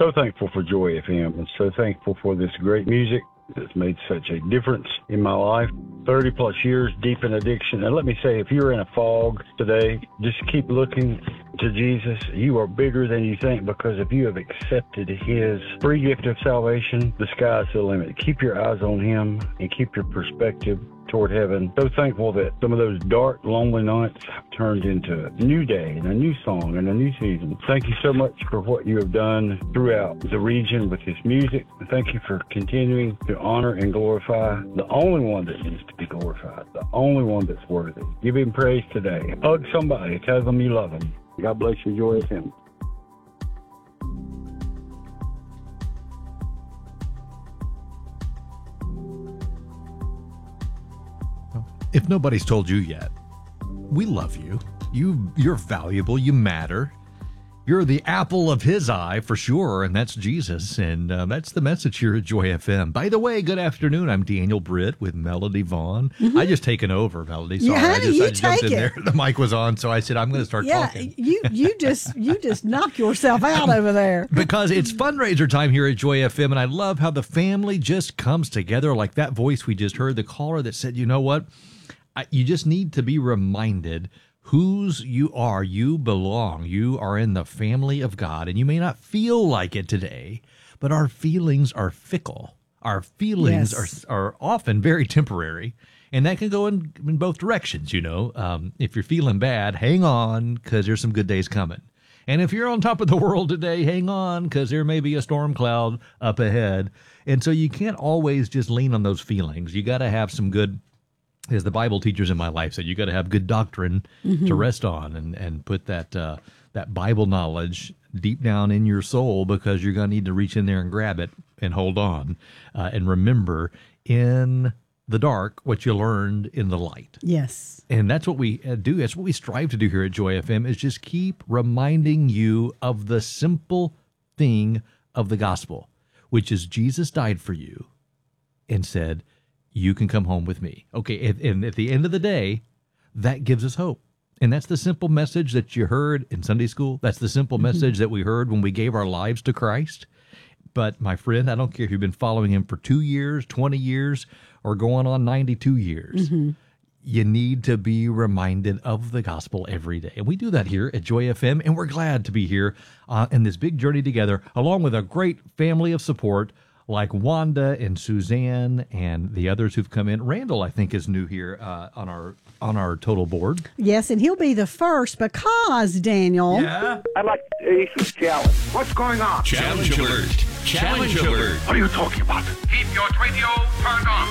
So thankful for Joy FM and so thankful for this great music that's made such a difference in my life. 30 plus years deep in addiction. And let me say, if you're in a fog today, just keep looking to Jesus. You are bigger than you think, because if you have accepted his free gift of salvation, the sky's the limit. Keep your eyes on him and keep your perspective toward heaven. So thankful that some of those dark, lonely nights have turned into a new day and a new song and a new season. Thank you so much for what you have done throughout the region with this music. Thank you for continuing to honor and glorify the only one that needs to be glorified, the only one that's worthy. Give him praise today. Hug somebody. Tell them you love them. God bless you. Joy with him. If nobody's told you yet, we love you. You're valuable. You matter. You're the apple of his eye for sure, and that's Jesus. And that's the message here at Joy FM. By the way, good afternoon. I'm Daniel Britt with Melody Vaughn. Mm-hmm. I just taken over, Melody. Sorry, yeah, I just jumped in there. The mic was on, so I said I'm going to start talking. You just knock yourself out over there. Because it's fundraiser time here at Joy FM, and I love how the family just comes together, like that voice we just heard, the caller that said, you know what? You just need to be reminded whose you are. You belong. You are in the family of God, and you may not feel like it today, but our feelings are fickle. Our feelings are often very temporary, and that can go in both directions, you know. If you're feeling bad, hang on, because there's some good days coming. And if you're on top of the world today, hang on, because there may be a storm cloud up ahead. And so you can't always just lean on those feelings. You got to have some good, as the Bible teachers in my life said, you got to have good doctrine to rest on and put that Bible knowledge deep down in your soul, because you're going to need to reach in there and grab it and hold on and remember in the dark what you learned in the light. Yes. And that's what we do. That's what we strive to do here at Joy FM, is just keep reminding you of the simple thing of the gospel, which is Jesus died for you and said, you can come home with me. Okay, and at the end of the day, that gives us hope. And that's the simple message that you heard in Sunday school. That's the simple message that we heard when we gave our lives to Christ. But my friend, I don't care if you've been following him for 2 years, 20 years, or going on 92 years. You need to be reminded of the gospel every day. And we do that here at Joy FM, and we're glad to be here in this big journey together, along with a great family of support like Wanda and Suzanne and the others who've come in. Randall, I think, is new here on our total board. Yes, and he'll be the first because, Daniel. Yeah. I'd like to issue a challenge. What's going on? Challenge alert. Challenge alert. What are you talking about? Keep your radio turned on.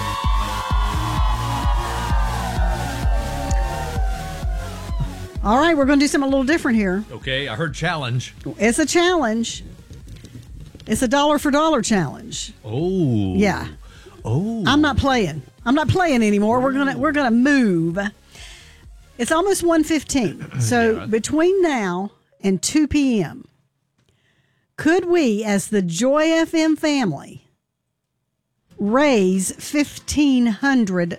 All right, we're going to do something a little different here. Okay, I heard challenge. It's a challenge. It's a dollar for dollar challenge. Oh. Yeah. Oh. I'm not playing anymore. We're gonna move. It's almost 1:15. So between now and 2 p.m., could we, as the Joy FM family, raise $1,500?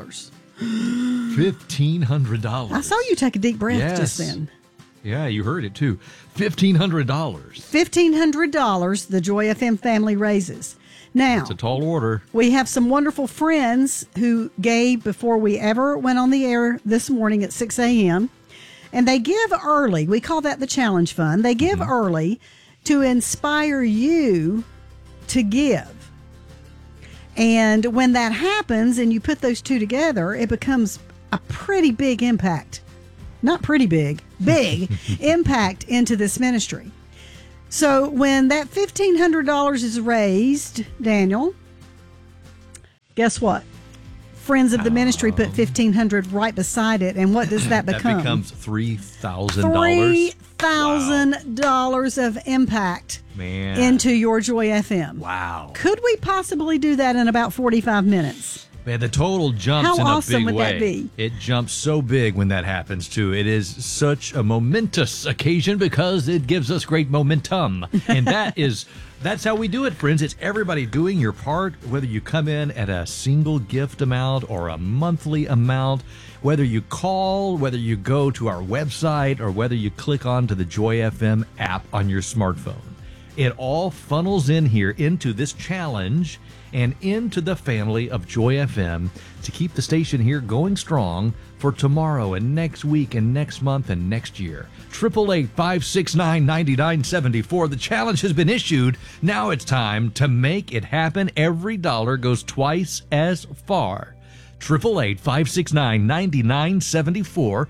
$1,500. I saw you take a deep breath just then. Yeah, you heard it too. $1,500. $1,500 the Joy FM family raises. Now, it's a tall order. We have some wonderful friends who gave before we ever went on the air this morning at 6 a.m. And they give early. We call that the Challenge Fund. They give early to inspire you to give. And when that happens and you put those two together, it becomes a pretty big impact. Not pretty big impact into this ministry. So when that $1,500 is raised, Daniel, guess what? Friends of the ministry put $1,500 right beside it, and what does that become? That becomes $3,000. $3,000 of impact into your Joy FM. Wow. Could we possibly do that in about 45 minutes? Man, the total jumps How in a awesome big would way. that be? It jumps so big when that happens, too. It is such a momentous occasion because it gives us great momentum. And that's how we do it, friends. It's everybody doing your part, whether you come in at a single gift amount or a monthly amount, whether you call, whether you go to our website, or whether you click onto the Joy FM app on your smartphone. It all funnels in here into this challenge and into the family of Joy FM to keep the station here going strong for tomorrow and next week and next month and next year. 888-569-9974. The challenge has been issued. Now it's time to make it happen. Every dollar goes twice as far. 888-569-9974.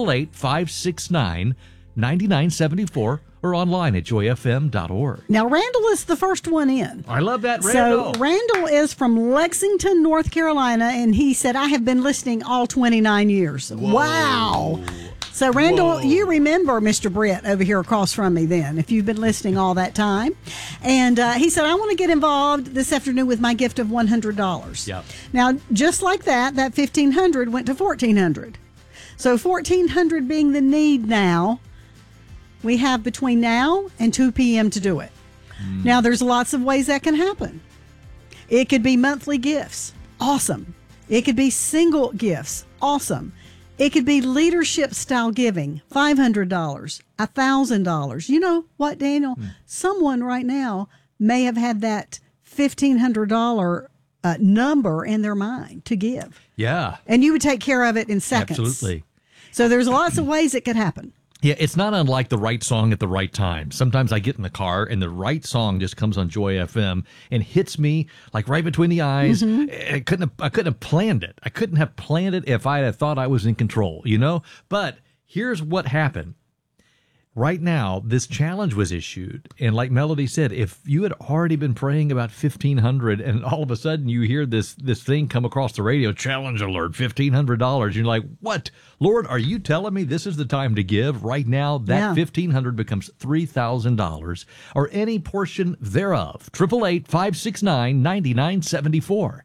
888-569-9974. Or online at joyfm.org. Now, Randall is the first one in. I love that, Randall. So, Randall is from Lexington, North Carolina, and he said, I have been listening all 29 years. Whoa. Wow. So, Randall, you remember Mr. Brett over here across from me then, if you've been listening all that time. And he said, I want to get involved this afternoon with my gift of $100. Yep. Now, just like that $1,500 went to $1,400. So, $1,400 being the need now. We have between now and 2 p.m. to do it. Now, there's lots of ways that can happen. It could be monthly gifts. Awesome. It could be single gifts. Awesome. It could be leadership style giving. $500, $1,000. You know what, Daniel? Someone right now may have had that $1,500 number in their mind to give. Yeah. And you would take care of it in seconds. Absolutely. So there's lots of ways it could happen. Yeah, it's not unlike the right song at the right time. Sometimes I get in the car and the right song just comes on Joy FM and hits me like right between the eyes. I couldn't have planned it. I couldn't have planned it if I had thought I was in control, you know? But here's what happened. Right now, this challenge was issued, and like Melody said, if you had already been praying about $1,500, and all of a sudden you hear this thing come across the radio, challenge alert, $1,500, you're like, what? Lord, are you telling me this is the time to give? Right now, that $1,500 becomes $3,000, or any portion thereof. 888-569-9974.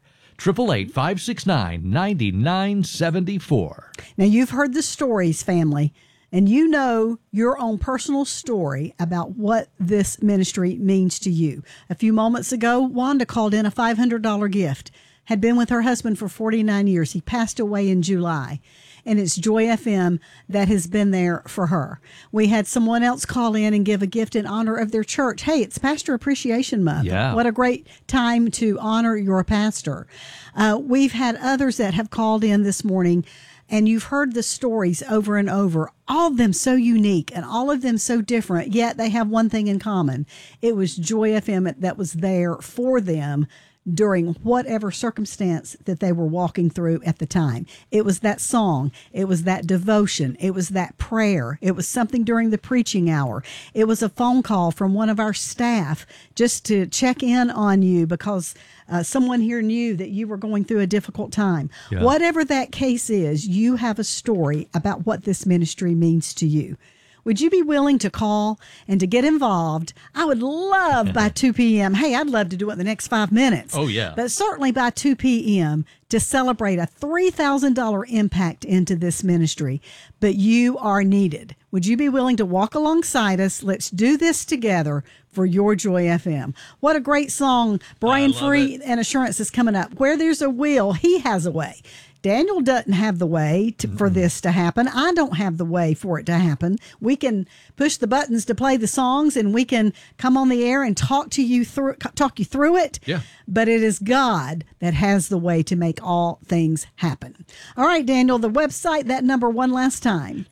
888-569-9974. Now, you've heard the stories, family, and you know your own personal story about what this ministry means to you. A few moments ago, Wanda called in a $500 gift, had been with her husband for 49 years. He passed away in July, and it's Joy FM that has been there for her. We had someone else call in and give a gift in honor of their church. Hey, it's Pastor Appreciation Month. Yeah. What a great time to honor your pastor. We've had others that have called in this morning, and you've heard the stories over and over, all of them so unique and all of them so different, yet they have one thing in common. It was Joy FM that was there for them during whatever circumstance that they were walking through at the time. It was that song. It was that devotion. It was that prayer. It was something during the preaching hour. It was a phone call from one of our staff just to check in on you because someone here knew that you were going through a difficult time. Yeah. Whatever that case is, you have a story about what this ministry means to you. Would you be willing to call and to get involved? I would love by 2 p.m. Hey, I'd love to do it in the next 5 minutes. Oh, yeah. But certainly by 2 p.m. to celebrate a $3,000 impact into this ministry. But you are needed. Would you be willing to walk alongside us? Let's do this together for your Joy FM. What a great song. Brain Free and Assurance is coming up. Where there's a will, he has a way. Daniel doesn't have the way for this to happen. I don't have the way for it to happen. We can push the buttons to play the songs, and we can come on the air and talk you through it. Yeah. But it is God that has the way to make all things happen. All right, Daniel, the website, that number one last time.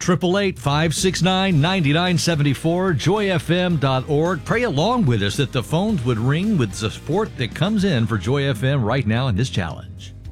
888-569-9974, joyfm.org. Pray along with us that the phones would ring with the support that comes in for Joy FM right now in this challenge.